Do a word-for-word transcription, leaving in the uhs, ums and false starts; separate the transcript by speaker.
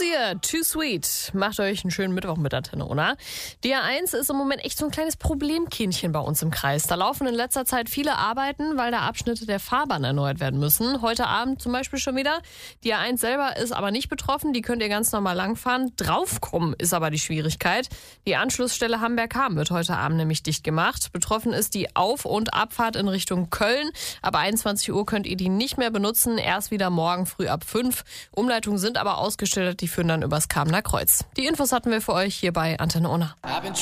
Speaker 1: Sia, Too Sweet. Macht euch einen schönen Mittwoch mit Antenne Unna. Die A eins ist im Moment echt so ein kleines Problemkindchen bei uns im Kreis. Da laufen in letzter Zeit viele Arbeiten, weil da Abschnitte der Fahrbahn erneuert werden müssen. Heute Abend zum Beispiel schon wieder. Die A eins selber ist aber nicht betroffen. Die könnt ihr ganz normal langfahren. Draufkommen ist aber die Schwierigkeit. Die Anschlussstelle Hamberg-Ham wird heute Abend nämlich dicht gemacht. Betroffen ist die Auf- und Abfahrt in Richtung Köln. Ab einundzwanzig Uhr könnt ihr die nicht mehr benutzen. Erst wieder morgen früh ab fünf. Umleitungen sind aber ausgestellt. Die führen dann übers Kamener Kreuz. Die Infos hatten wir für euch hier bei Antenne Unna.